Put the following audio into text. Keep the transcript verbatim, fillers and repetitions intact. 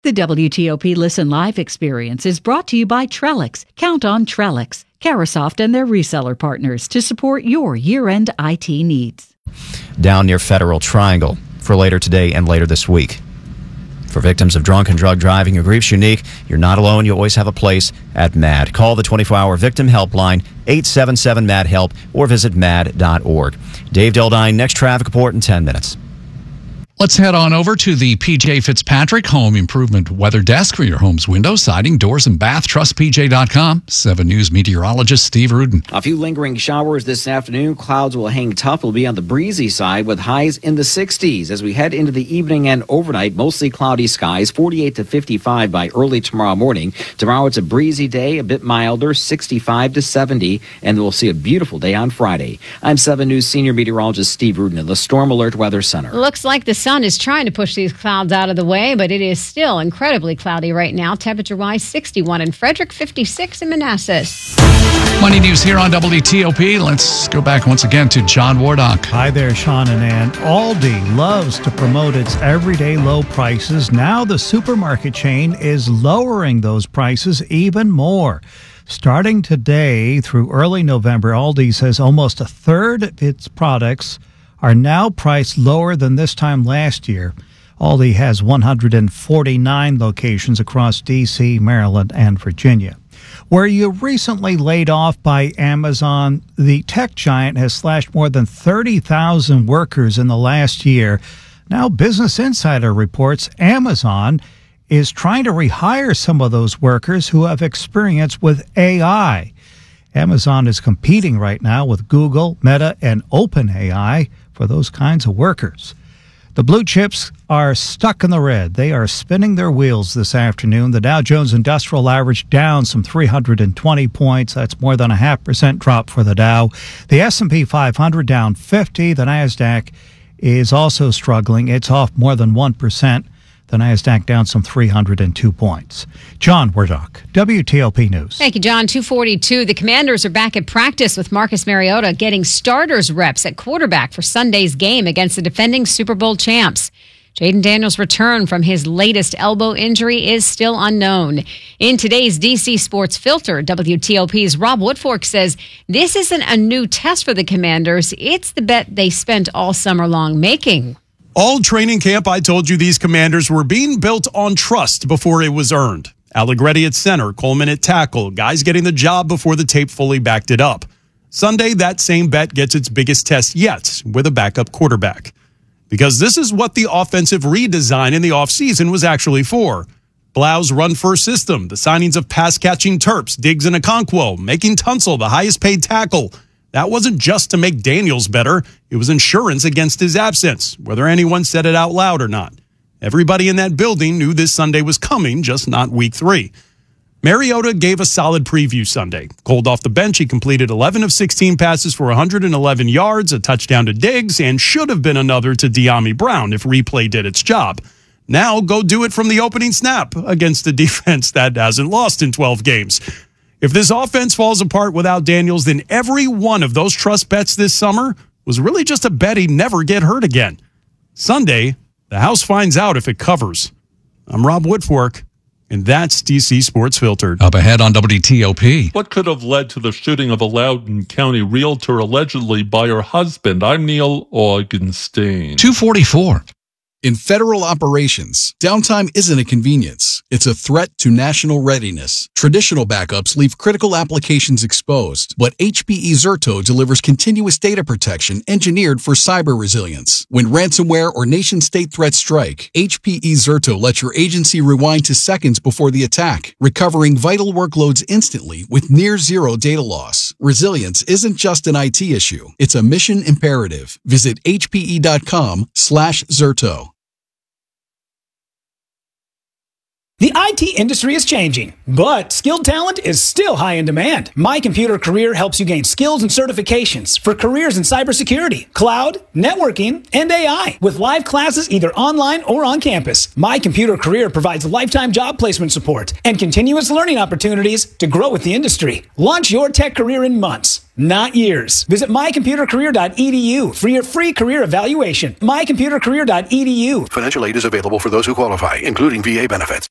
The W T O P Listen Live experience is brought to you by Trellix. Count on Trellix, Carasoft and their reseller partners to support your year-end I T needs. Down near Federal Triangle for later today and later this week. For victims of drunk and drug driving, your grief's unique. You're not alone. You always have a place at MAD. Call the twenty-four hour victim helpline, eight seven seven MAD HELP, or visit mad dot org. Dave Dildine, next traffic report in ten minutes. Let's head on over to the P J Fitzpatrick Home Improvement Weather Desk for your home's window, siding, doors, and bath. Trust P J dot com. seven News meteorologist Steve Rudin. A few lingering showers this afternoon. Clouds will hang tough. Will be on the breezy side with highs in the sixties. As we head into the evening and overnight, mostly cloudy skies, forty-eight to fifty-five by early tomorrow morning. Tomorrow it's a breezy day, a bit milder, sixty-five to seventy, and we'll see a beautiful day on Friday. I'm seven News senior meteorologist Steve Rudin of the Storm Alert Weather Center. Looks like the sun is trying to push these clouds out of the way, but it is still incredibly cloudy right now. Temperature-wise, sixty-one in Frederick, fifty-six in Manassas. Money News here on W T O P. Let's go back once again to John Wardock. Hi there, Sean and Ann. Aldi loves to promote its everyday low prices. Now the supermarket chain is lowering those prices even more. Starting today through early November, Aldi says almost a third of its products are now priced lower than this time last year. Aldi has one hundred forty-nine locations across D C, Maryland, and Virginia. Were you recently laid off by Amazon? The tech giant has slashed more than thirty thousand workers in the last year. Now, Business Insider reports Amazon is trying to rehire some of those workers who have experience with A I. Amazon is competing right now with Google, Meta, and OpenAI for those kinds of workers. The blue chips are stuck in the red. They are spinning their wheels this afternoon. The Dow Jones Industrial Average down some three hundred twenty points. That's more than a half percent drop for the Dow. The S and P five hundred down fifty. The NASDAQ is also struggling. It's off more than one percent. The NASDAQ down some three hundred two points. John Wardock, W T O P News. Thank you, John. two forty-two. The Commanders are back at practice with Marcus Mariota getting starters reps at quarterback for Sunday's game against the defending Super Bowl champs. Jaden Daniels' return from his latest elbow injury is still unknown. In today's D C Sports Filter, W T O P's Rob Woodfork says this isn't a new test for the Commanders. It's the bet they spent all summer long making. All training camp, I told you these Commanders were being built on trust before it was earned. Allegretti at center, Coleman at tackle, guys getting the job before the tape fully backed it up. Sunday, that same bet gets its biggest test yet with a backup quarterback. Because this is what the offensive redesign in the offseason was actually for. Blau's run-first system, the signings of pass-catching Terps, Diggs and Okonkwo, making Tunsil the highest-paid tackle. That wasn't just to make Daniels better. It was insurance against his absence, whether anyone said it out loud or not. Everybody in that building knew this Sunday was coming, just not week three. Mariota gave a solid preview Sunday. Cold off the bench, he completed eleven of sixteen passes for one hundred eleven yards, a touchdown to Diggs, and should have been another to De'Ami Brown if replay did its job. Now go do it from the opening snap against a defense that hasn't lost in twelve games. If this offense falls apart without Daniels, then every one of those trust bets this summer was really just a bet he'd never get hurt again. Sunday, the house finds out if it covers. I'm Rob Woodfork, and that's D C Sports Filtered. Up ahead on W T O P. What could have led to the shooting of a Loudoun County realtor allegedly by her husband? I'm Neil Augenstein. two forty-four. In federal operations, downtime isn't a convenience. It's a threat to national readiness. Traditional backups leave critical applications exposed, but H P E Zerto delivers continuous data protection engineered for cyber resilience. When ransomware or nation-state threats strike, H P E Zerto lets your agency rewind to seconds before the attack, recovering vital workloads instantly with near-zero data loss. Resilience isn't just an I T issue. It's a mission imperative. Visit H P E dot com slash Zerto. The I T industry is changing, but skilled talent is still high in demand. My Computer Career helps you gain skills and certifications for careers in cybersecurity, cloud, networking, and A I, with live classes either online or on campus. My Computer Career provides lifetime job placement support and continuous learning opportunities to grow with the industry. Launch your tech career in months, not years. Visit my computer career dot e d u for your free career evaluation. my computer career dot e d u. Financial aid is available for those who qualify, including V A benefits.